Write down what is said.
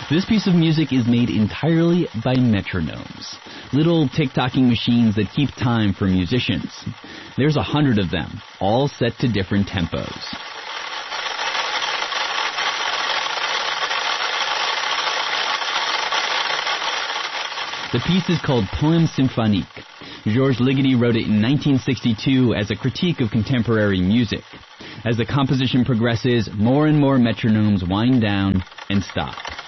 This piece of music is made entirely by metronomes, little tick-tocking machines that keep time for musicians. There's 100 of them, all set to different tempos. The piece is called Poème symphonique. Georges Ligeti wrote it in 1962 as a critique of contemporary music. As the composition progresses, more and more metronomes wind down and stop.